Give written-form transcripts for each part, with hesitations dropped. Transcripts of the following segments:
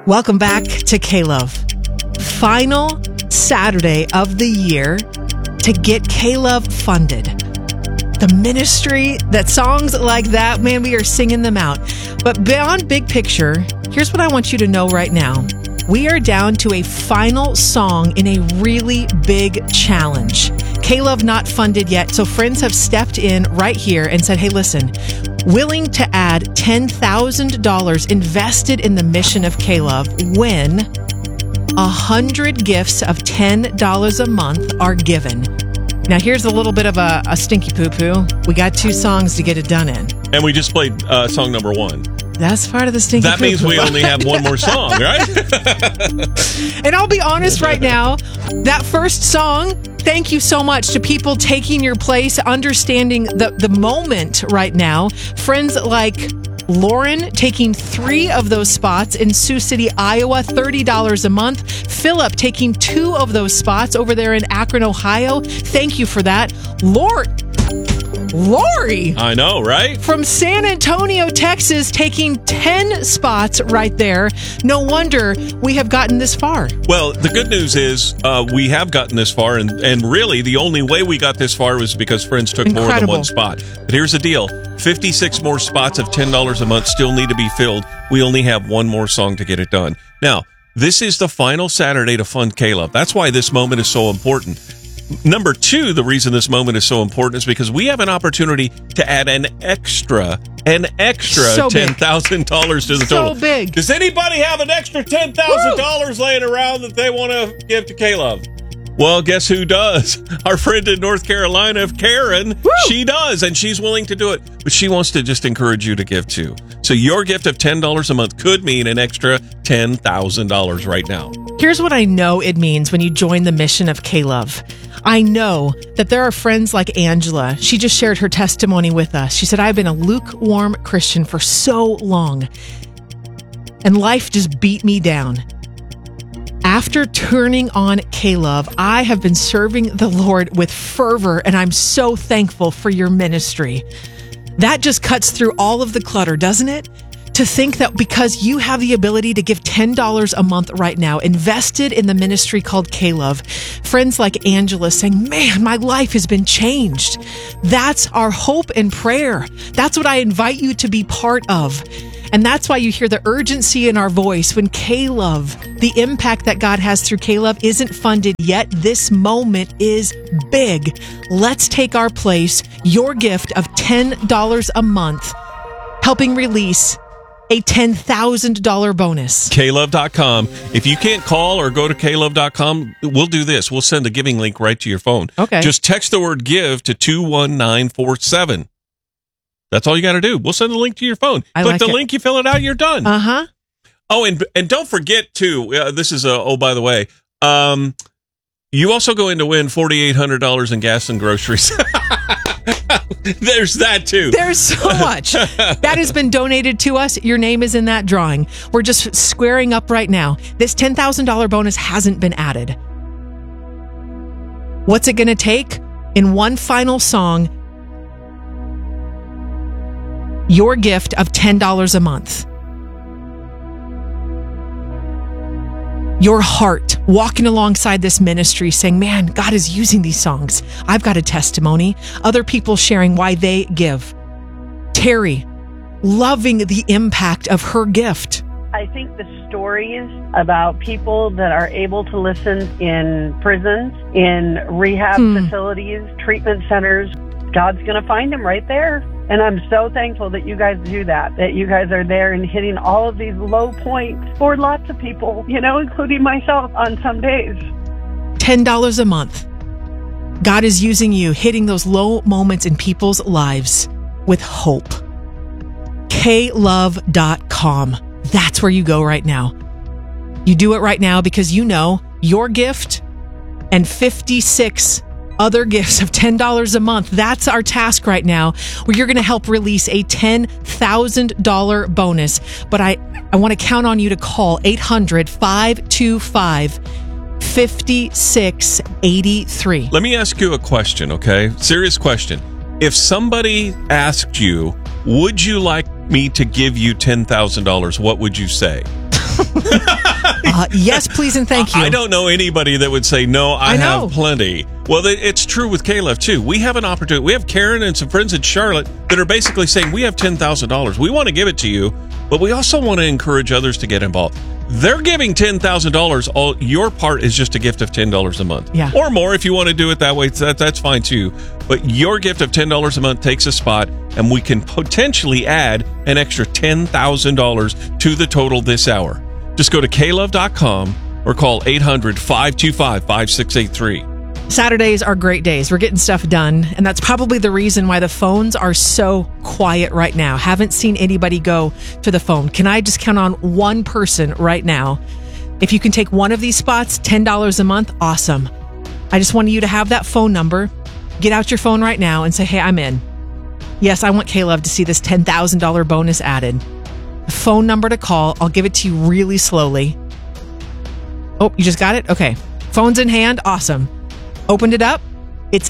Welcome back to K-Love. Final Saturday of the year to get K-Love funded. The ministry, that songs like that, man, we are singing them out. But beyond big picture, here's what I want you to know right now. We are down to a final song in a really big challenge. K-Love not funded yet, so friends have stepped in right here and said, hey, listen, willing to add $10,000 invested in the mission of K-Love when 100 gifts of $10 a month are given. Now, here's a little bit of a stinky poo-poo. We got 2 songs to get it done in. And we just played song number 1. That's part of the stinky That means poo-poo. we only have one more song, right? And I'll be honest right now, that first song, thank you so much to people taking your place, understanding the moment right now. Friends like Lauren taking 3 of those spots in Sioux City, Iowa, $30 a month. Philip taking 2 of those spots over there in Akron, Ohio. Thank you for that. Lori. I know, right? From San Antonio, Texas, taking 10 spots right there. No wonder we have gotten this far. Well, the good news is we have gotten this far, and really the only way we got this far was because friends took more than one spot. But here's the deal. 56 more spots of $10 a month still need to be filled. We only have one more song to get it done. Now, this is the final Saturday to fund K-Love. That's why this moment is so important. Number 2, the reason this moment is so important is because we have an opportunity to add an extra $10,000 to the total. So big. Does anybody have an extra $10,000 laying around that they want to give to K-Love? Well, guess who does? Our friend in North Carolina, Karen, she does, and she's willing to do it. But she wants to just encourage you to give too. So your gift of $10 a month could mean an extra $10,000 right now. Here's what I know it means when you join the mission of K-Love. I know that there are friends like Angela. She just shared her testimony with us. She said, I've been a lukewarm Christian for so long, and life just beat me down. After turning on K-Love, I have been serving the Lord with fervor, and I'm so thankful for your ministry. That just cuts through all of the clutter, doesn't it? To think that because you have the ability to give $10 a month right now, invested in the ministry called K-Love, friends like Angela saying, man, my life has been changed. That's our hope and prayer. That's what I invite you to be part of. And that's why you hear the urgency in our voice when K-Love, the impact that God has through K-Love, isn't funded yet. This moment is big. Let's take our place, your gift of $10 a month, helping release a $10,000 bonus. Klove.com. If you can't call or go to klove.com, we'll do this. We'll send a giving link right to your phone. Okay. Just text the word give to 21947. That's all you got to do. We'll send the link to your phone. Click the link, you fill it out, you're done. Uh-huh. Oh, and don't forget, too, this is, by the way, you also go in to win $4,800 in gas and groceries. There's that, too. There's so much. That has been donated to us. Your name is in that drawing. We're just squaring up right now. This $10,000 bonus hasn't been added. What's it going to take? In one final song, your gift of $10 a month. Your heart walking alongside this ministry saying, man, God is using these songs. I've got a testimony. Other people sharing why they give. Terry, loving the impact of her gift. I think the stories about people that are able to listen in prisons, in rehab facilities, treatment centers, God's going to find them right there. And I'm so thankful that you guys do that you guys are there and hitting all of these low points for lots of people, including myself on some days. $10 a month. God is using you, hitting those low moments in people's lives with hope. klove.com. That's where you go right now. You do it right now because you know your gift and 56 other gifts of $10 a month. That's our task right now, where you're going to help release a $10,000 bonus. But I want to count on you to call 800-525-5683. Let me ask you a question, okay? Serious question. If somebody asked you, would you like me to give you $10,000, what would you say? Yes, please, and thank you. I don't know anybody that would say, no, I have plenty. Well, it's true with K-Love, too. We have an opportunity. We have Karen and some friends in Charlotte that are basically saying, we have $10,000. We want to give it to you, but we also want to encourage others to get involved. They're giving $10,000. All your part is just a gift of $10 a month. Yeah. Or more if you want to do it that way. That's fine, too. But your gift of $10 a month takes a spot, and we can potentially add an extra $10,000 to the total this hour. Just go to klove.com or call 800-525-5683. Saturdays are great days. We're getting stuff done, and that's probably the reason why the phones are so quiet right now. Haven't seen anybody go to the phone. Can I just count on one person right now? If you can take one of these spots, $10 a month, awesome. I just wanted you to have that phone number. Get out your phone right now and say, hey, I'm in. Yes, I want K-Love to see this $10,000 bonus added. The phone number to call, I'll give it to you really slowly. Oh, you just got it? Okay. Phone's in hand, awesome. Opened it up. It's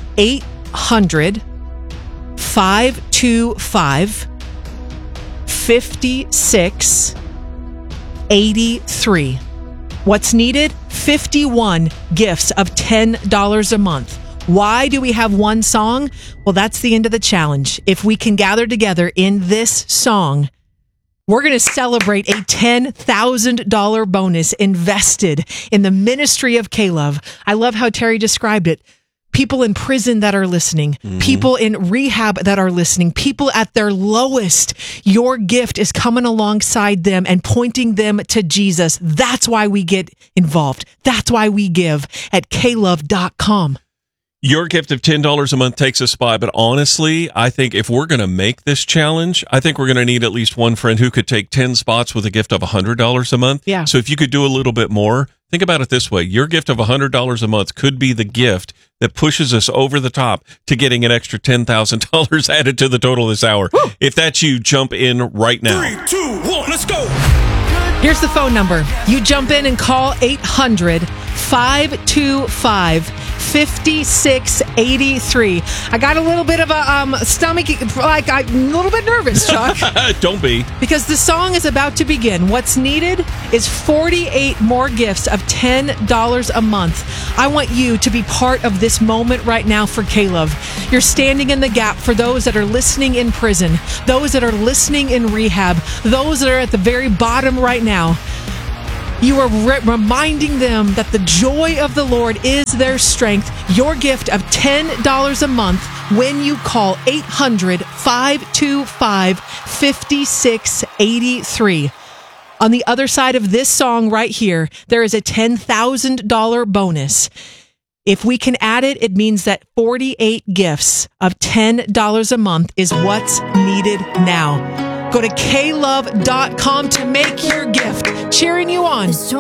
800-525-5683. What's needed? 51 gifts of $10 a month. Why do we have one song? Well, that's the end of the challenge. If we can gather together in this song, we're going to celebrate a $10,000 bonus invested in the ministry of K-Love. I love how Terry described it. People in prison that are listening, people in rehab that are listening, people at their lowest. Your gift is coming alongside them and pointing them to Jesus. That's why we get involved. That's why we give at klove.com. Your gift of $10 a month takes a spot, but honestly, I think if we're going to make this challenge, I think we're going to need at least one friend who could take 10 spots with a gift of $100 a month. Yeah. So if you could do a little bit more, think about it this way. Your gift of $100 a month could be the gift that pushes us over the top to getting an extra $10,000 added to the total this hour. Woo! If that's you, jump in right now. 3, 2, 1, let's go. Here's the phone number. You jump in and call 800-525-5683. I got a little bit of a stomach, like I'm a little bit nervous, Chuck. Don't be. Because the song is about to begin. What's needed is 48 more gifts of $10 a month. I want you to be part of this moment right now for K-Love. You're standing in the gap for those that are listening in prison, those that are listening in rehab, those that are at the very bottom right now. You are reminding them that the joy of the Lord is their strength. Your gift of $10 a month when you call 800-525-5683. On the other side of this song right here, there is a $10,000 bonus. If we can add it, it means that 48 gifts of $10 a month is what's needed now. Go to klove.com to make your gift. Cheering you on.